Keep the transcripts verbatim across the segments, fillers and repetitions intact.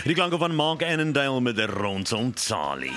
Die klanke van Mark Annandale met 'n rondom Charlie.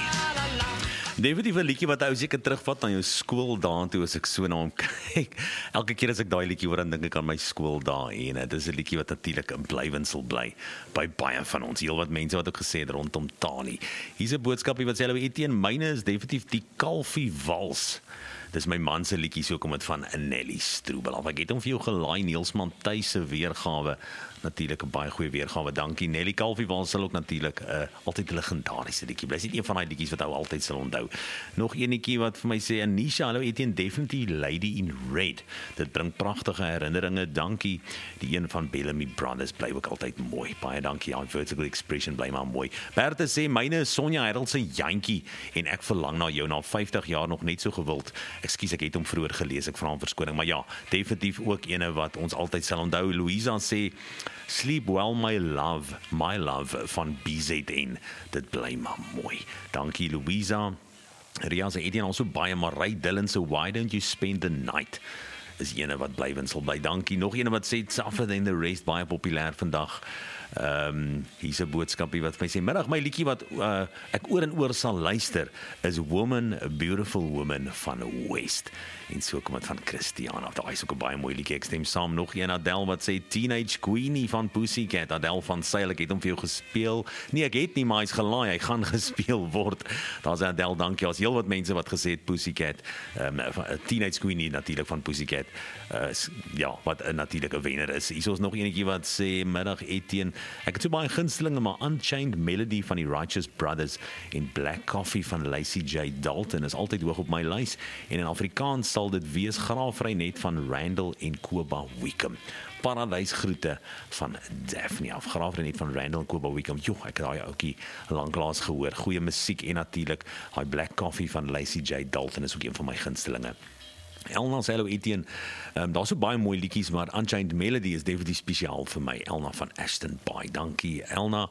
Definitief 'n liedjie wat ou seker terugvat na jou skooldae toe as ek so na hom kyk. Elke keer as ek daai liedjie hoor, dan dink ek aan my skooldae en dit is 'n liedjie wat natuurlik in blywend sal bly by baie van ons. Heel wat mense wat ook gesê het rondom Tani. Hier's 'n boodskapie wat sê hulle Etienne, myne is definitief die Kalfie Wals. Dis my man se liedjie, so kom dit van Nelly Stroebel af. Ek het hom vir jou gelaai, Niels Manthuis se weergawe. Natuurlik 'n baie goeie weergawe. Dankie. Nelly Kalfie Wals sal ook natuurlik 'n uh, altyd 'n legendariese liedjie bly. Dis een van daai liedjies wat ou altyd sal onthou. Nog een liedjie wat vir my sê Anisha, hallo Etienne, definitely Lady in Red. Dit bring pragtige herinneringe. Dankie. Die een van Bellamy Brothers bly ook altyd mooi. Baie dankie. Ja, Vertical Expression bly maar mooi. Berthe sê myne is Sonja Herald se jantjie en ek verlang na jou na vyftig jaar nog net so gewild. Ekskuus, ek het hom vroeër gelees. Ek vra om verskoning, maar ja, definitief ook ene wat ons altyd sal onthou. Louisa sê Sleep Well My Love, My Love van B Z N. Dit bly maar mooi. Dankie Louisa. Ria sê Etienne also baie, maar Ray Dillon se Why Don't You Spend the Night is ene wat blywend sal bly. Dankie. Nog ene wat sê Tougher Than the Rest, baie populêr vandag. Ehm um, hier's 'n boodskapie wat vir my sê middag my liedjie wat uh, ek oor en oor sal luister is Woman, a Beautiful Woman van West. En so kom dit van Christiana. Daai is ook 'n baie mooi liedjie. Ek stem saam. Nog een Adele wat sê Teenage Queenie van Pussycat. Adele van Sail, ek het hom vir jou gespeel. Nee, ek het nie, maar hy's gelaai. Hy gaan gespeel word. Daar's Adele, dankie. Daar's heelwat mense wat gesê het Pussycat. Ehm um, Teenage Queenie natuurlik van Pussycat. Uh, ja, wat uh, natuurlik 'n wenner is. Hier is nog enetjie wat sê middag Etienne. Ek het so baie gunstelinge, maar Unchained Melody van die Righteous Brothers en Black Coffee van Lacey J. Dalton is altyd hoog op my lys. En in Afrikaans sal dit wees Graafry net van Randall en Koba Wickham. Paradysgroete van Daphne af. Graafry net van Randall en Koba Wickham. Jo, ek het daai ouetjie lanklaas gehoor. Goeie musiek en natuurlik daai Black Coffee van Lacey J. Dalton is ook een van my gunstelinge. Elna sê hallo Etienne, um, daar's so baie mooi liedjies, maar Unchained Melody is definitief spesiaal vir my. Elna van Ashton Bay, dankie Elna.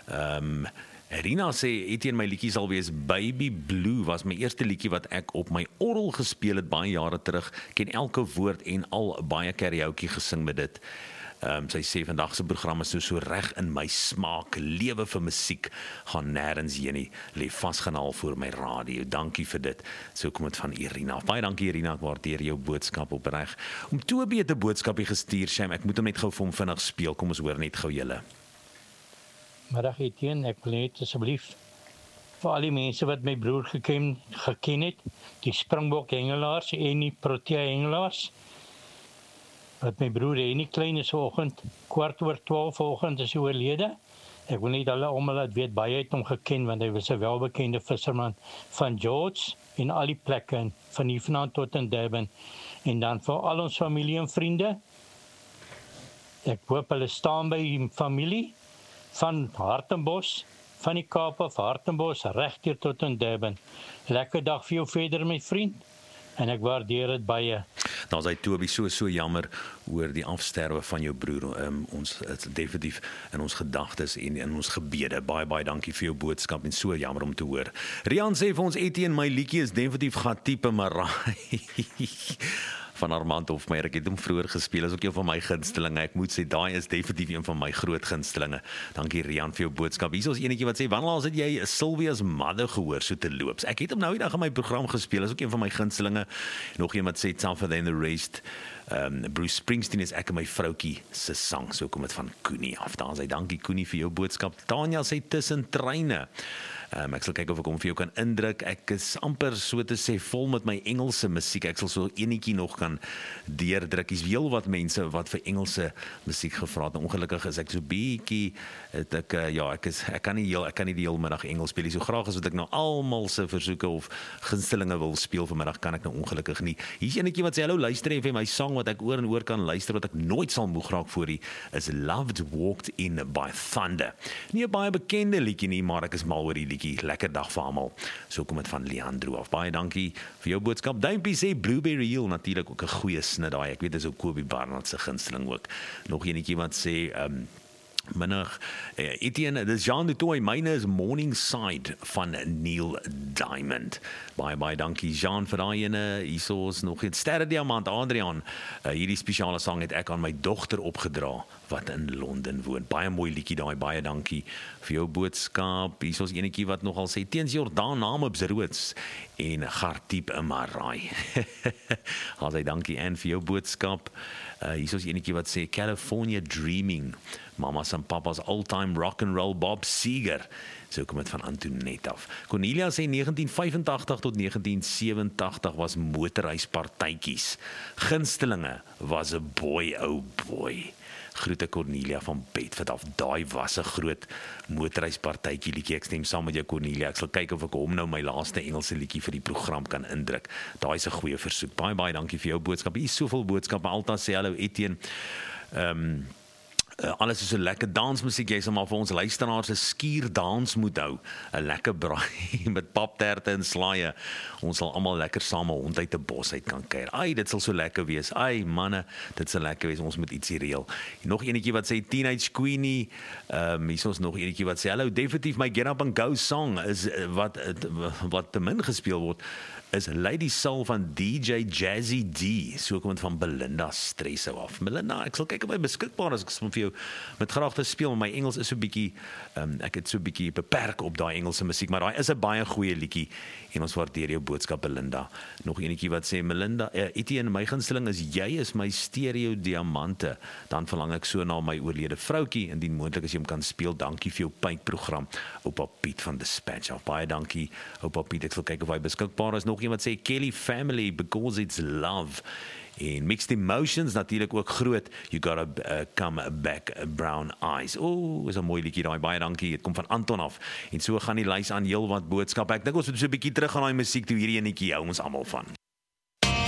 Um, Rina sê Etienne, my liedjie sal wees Baby Blue, was my eerste liedjie wat ek op my orgel gespeel het baie jare terug, ken elke woord en al baie karaoke gesing met dit. Um, sy sê vandag se program is so, so reg in my smaak, lewe vir musiek, gaan nêrens heen nie, lê vasgenaal voor my radio. Dankie vir dit. So kom dit van Irina. Baie dankie Irina, ek waardeer jou boodskap opreg. Om Toby het 'n boodskapie gestuur, Sham, ek moet hom net gou vir hom vinnig speel. Kom ons hoor net gou julle. Middag Etienne, ek wil net asseblief vir al die mense wat my broer geken, geken het, die Springbok hengelaars en die Protea hengelaars, wat my broer Henny Klein is vanoggend, kwart oor twaalf vanoggend is hy oorlede. Ek wil net hulle almal laat weet, baie het hom geken, want hy was 'n welbekende visserman van George en al die plekke, van hier vanaand tot in Durban. En dan vir al ons familie en vriende, ek hoop hulle staan by die familie, van Hartenbos, van die Kaap af Hartenbos, regdeur tot in Durban. Lekker dag vir jou verder, my vriend, en ek waardeer dit baie. Nou sê Toby, so so jammer oor die afsterwe van jou broer. Um, ons is definitief in ons gedagtes en in ons gebede. Baie baie dankie vir jou boodskap en so jammer om te hoor. Rian sê vir ons Etienne, my liedjie is definitief Gatipe Marai van Armand Hofmeyer. Ek het hom vroeër gespeel, is ook een van my gunstelinge. Ek moet sê daai is definitief een van my groot gunstelinge. Dankie Rian vir jou boodskap. Hier is ons enetjie wat sê wanneer laas het jy Sylvia's Mother gehoor so te loops? Ek het hom nou die dag in my program gespeel, is ook een van my gunstelinge. Nog iemand sê Tougher Than the Rest. Um, Bruce Springsteen is ek en my vroutjie se sang. So kom dit van Koenie af. Daar sê dankie Koenie vir jou boodskap. Tanya sê tussen treine. Um, ek sal kyk of ek hom vir jou kan indruk. Ek is amper so te sê vol met my Engelse musiek. Ek sal so enetjie nog kan deurdruk. Is heel wat mense wat vir Engelse musiek gevra het. Ongelukkig is ek so bietjie het ek uh, ja, ek is ek kan nie heel ek kan nie die hele middag Engels speel. So graag as wat ek nou almal se versoeke of gunstelinge wil speel vanmiddag, kan ek nou ongelukkig nie. Hier's enetjie wat sê hallo, luister effe my sang wat ek oor en oor kan luister, wat ek nooit sal moeg raak voor die, is Loved Walked In by Thunder. Nie 'n baie bekende liedjie nie, maar ek is mal oor die liedjie. Lekker dag vir almal. So kom dit van Leandro af. Baie dankie vir jou boodskap. Duimpie sê Blueberry Hill, natuurlik ook 'n goeie snit daai. Ek weet dis ook Kobie Barnard se gunsteling ook. Nog enetjie wat sê um, Minnig, uh, Etienne, dis Jean de Toy, myne is Morningside van Neil Diamond. Baie, baie dankie Jean vir daai ene, hierso is nog iets, Sterre Diamant, Adriaan, uh, hierdie spesiale sang het ek aan my dogter opgedra, wat in Londen woon. Baie mooi liedjie daai, baie dankie vir jou boodskap. Hier is ons enetjie wat nogal sê, teens Jordaan naam op Roods en Gardiep in Maraai. Al sê dankie Anne vir jou boodskap. Uh, hier is ons enetjie wat sê, California Dreaming, mamas en papas all-time rock and roll Bob Seger. So kom dit van Antoinette af. Cornelia sê negentien vyfentagtig tot negentien sewenentagtig was motorhuispartytjies. Gunstelinge was 'n boy, oh boy. Groete Cornelia van Bedford af. Daai was 'n groot motorhuispartytjie liedjie. Ek stem saam met jou Cornelia. Ek sal kyk of ek hom nou my laaste Engelse liedjie vir die program kan indruk. Daai is 'n goeie versoek. Baie baie dankie vir jou boodskap. Hier is soveel boodskappe. Alta sê hallo Etienne. Ehm um, Uh, alles is so lekker dansmusiek, jy sal maar vir ons luisteraars 'n skuur dans moet hou, 'n lekker braai met papterte en slaaie. Ons sal almal lekker saam 'n hond uit 'n bos uit kan kuier. Ai, dit sal so lekker wees. Ai manne, dit sal lekker wees. Ons moet ietsie reël. Nog enetjie wat sê Teenage Queenie. Ehm um, hier is ons nog enetjie wat sê hallo, definitief my Get Up and Go song is wat wat te min gespeel word is Lady Soul van D J Jazzy D, so kom dit van Belinda Stresso af. Belinda, ek sal kyk of hy beskikbaar is, ek sal vir jou met graag te speel, maar my Engels is so bietjie, um, ek het so bietjie beperk op daai Engelse musiek, maar daai is 'n baie goeie liedjie, en ons waardeer jou boodskap Belinda. Nog enetjie wat sê, Melinda, uh, Etienne, my gunsteling is, jy is my stereo diamante, dan verlang ek so na my oorlede vroutjie, indien moontlik as jy hom kan speel, dankie vir jou pypprogram, Oupa Piet van Dispatch af, baie dankie, Oupa Piet, ek sal kyk of hy beskikbaar is. Nog wat sê Kelly Family, because it's love. En Mixed Emotions natuurlik ook groot. You gotta uh, come back, brown eyes. O, oh, is 'n mooi liedjie daai. Baie dankie. Dit kom van Anton af. En so gaan die lys aan heel wat boodskappe. Ek dink ons moet so 'n bietjie terug aan daai musiek toe, hierdie enetjie hou ons almal van.